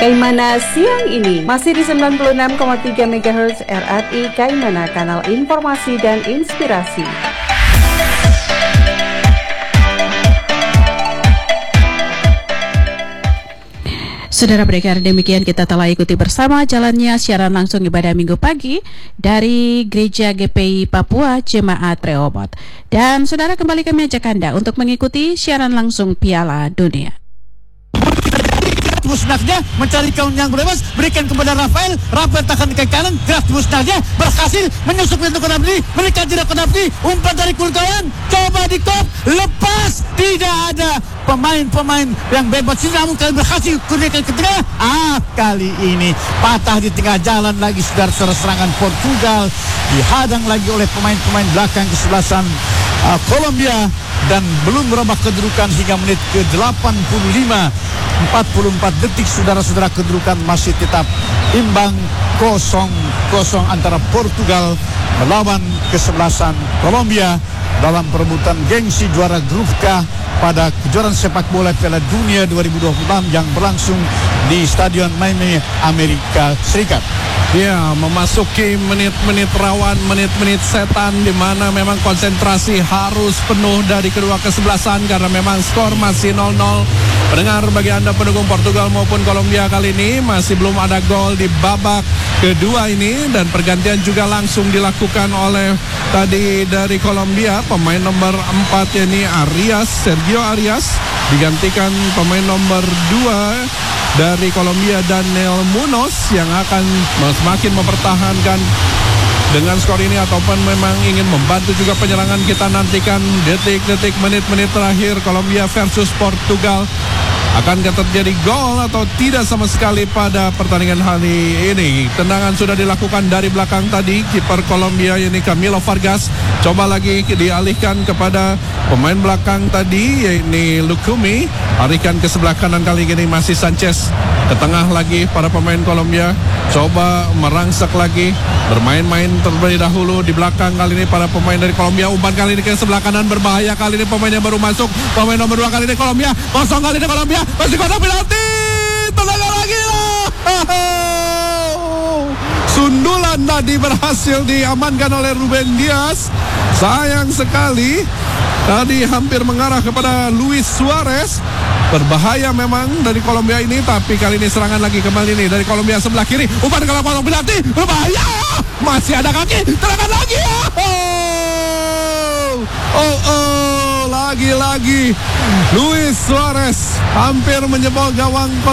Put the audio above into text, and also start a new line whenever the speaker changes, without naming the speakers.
Kaimana siang ini masih di 96,3 MHz RRI Kaimana, kanal informasi dan inspirasi. Saudara pendengar, demikian kita telah ikuti bersama jalannya siaran langsung ibadah Minggu pagi dari Gereja GPI Papua Jemaat Rehoboth. Dan saudara, kembali kami ajak Anda untuk mengikuti siaran langsung Piala Dunia.
Musnahnya mencari kawan yang bebas, berikan kepada Rafael tahan ke kanan, gerak musnahnya berhasil menyusup pintu Konabdi, mereka tidak Konabdi, umpan dari Kulkawan, coba di kop, lepas, tidak ada pemain-pemain yang bebas, namun kali berhasil kurniakan ke tengah. Kali ini patah di tengah jalan lagi, saudara, serangan Portugal dihadang lagi oleh pemain-pemain belakang kesebelasan Kolombia dan belum merubah kedudukan hingga menit ke-85. 44 detik, saudara-saudara, kedudukan masih tetap imbang 0-0 antara Portugal melawan kesebelasan Kolombia dalam perebutan gengsi juara grup K pada kejuaraan sepak bola Piala Dunia 2026 yang berlangsung di Stadion Miami, Amerika Serikat.
Ya, memasuki menit-menit rawan, menit-menit setan di mana memang konsentrasi harus penuh dari kedua kesebelasan karena memang skor masih 0-0. Pendengar, bagi Anda pendukung Portugal maupun Kolombia, kali ini masih belum ada gol di babak kedua ini, dan pergantian juga langsung dilakukan oleh tadi dari Kolombia, pemain nomor 4 yakni Sergio Arias digantikan pemain nomor 2 dari Kolombia, Daniel Munoz, yang akan semakin mempertahankan dengan skor ini ataupun memang ingin membantu juga penyerangan. Kita nantikan detik-detik, menit-menit terakhir Kolombia versus Portugal. Akankah terjadi gol atau tidak sama sekali pada pertandingan hari ini? Tendangan sudah dilakukan dari belakang tadi, kiper Kolombia yakni Camilo Vargas coba lagi dialihkan kepada pemain belakang tadi yakni Lukumi, alihkan ke sebelah kanan, kali ini masih Sanchez ke tengah lagi. Para pemain Kolombia coba merangsek lagi, bermain-main terlebih dahulu di belakang. Kali ini para pemain dari Kolombia, umpan kali ini ke sebelah kanan berbahaya, kali ini pemain yang baru masuk, pemain nomor 2 kali ini Kolombia, kosong kali ini Kolombia, masih kotak penalti, tendangan lagi lah. Sundulan tadi berhasil diamankan oleh Ruben Dias. Sayang sekali tadi hampir mengarah kepada Luis Suarez. Berbahaya memang dari Kolombia ini, tapi kali ini serangan lagi kembali nih dari Kolombia sebelah kiri, umpan ke kotak penalti, berbahaya, masih ada kaki, tendangan lagi. Lagi-lagi Luis Suarez hampir menjebol gawang